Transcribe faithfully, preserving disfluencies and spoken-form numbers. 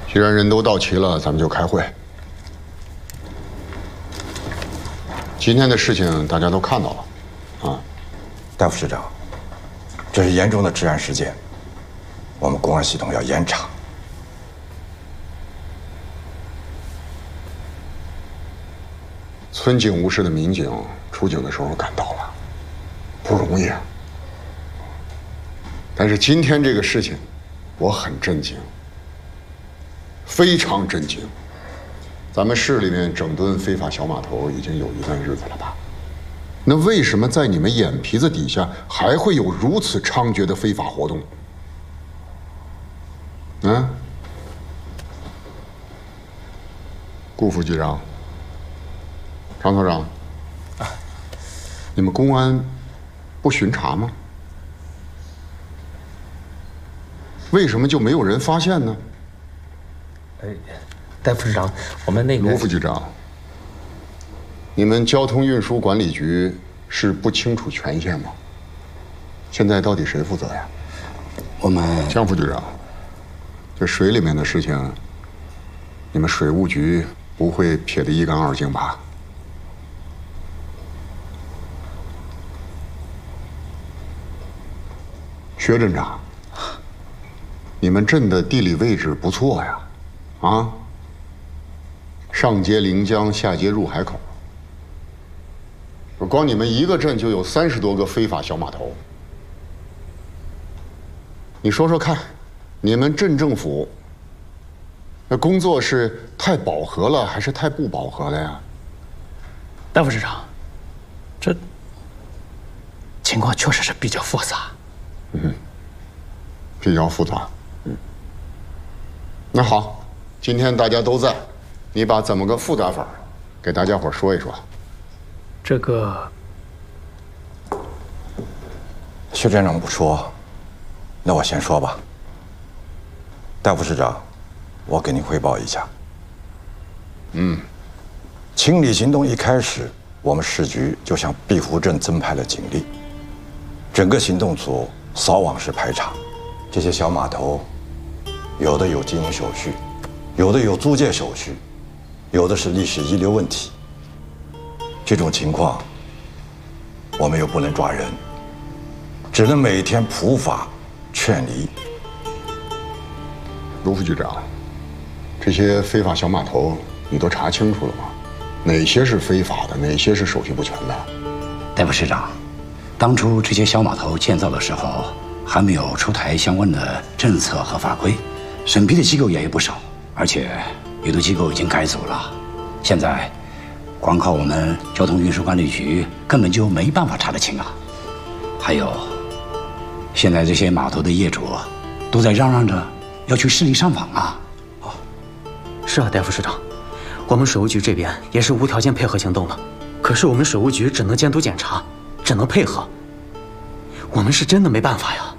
既然人都到齐了，咱们就开会。今天的事情大家都看到了，啊， 戴副市长，这是严重的治安事件，我们公安系统要严查。 村警务室的民警出警的时候赶到了，不容易啊。但是今天这个事情，我很震惊，非常震惊。咱们市里面整顿非法小码头已经有一段日子了吧？那为什么在你们眼皮子底下还会有如此猖獗的非法活动？嗯？顾副局长、张所长，你们公安不巡查吗？为什么就没有人发现呢？ 哎，戴副市长，我们那个卢副局长，你们交通运输管理局是不清楚权限吗？现在到底谁负责呀？ 我们江副局长，这水里面的事情，你们水务局不会撇得一干二净吧？薛镇长，你们镇的地理位置不错呀，啊？上接临江，下接入海口。光你们一个镇就有三十多个非法小码头。你说说看，你们镇政府那工作是太饱和了，还是太不饱和了呀？ 戴副市长，这情况确实是比较复杂。 嗯，比较复杂。嗯，那好，今天大家都在，你把怎么个复杂法给大家伙说一说。 这个， 薛站长不说，那我先说吧。戴副市长，我给您汇报一下。 嗯， 清理行动一开始，我们市局就向碧湖镇增派了警力，整个行动组扫网式排查，这些小码头，有的有经营手续，有的有租借手续，有的是历史遗留问题。这种情况，我们又不能抓人，只能每天普法劝离。 卢副局长，这些非法小码头你都查清楚了吗？哪些是非法的，哪些是手续不全的？ 戴副市长，当初这些小码头建造的时候，还没有出台相关的政策和法规，审批的机构也有不少，而且有的机构已经改组了。现在，光靠我们交通运输管理局根本就没办法查得清啊。还有，现在这些码头的业主都在嚷嚷着要去市里上访啊。 哦，是啊，戴副市长，我们水务局这边也是无条件配合行动的，可是我们水务局只能监督检查，只能配合，我们是真的没办法呀。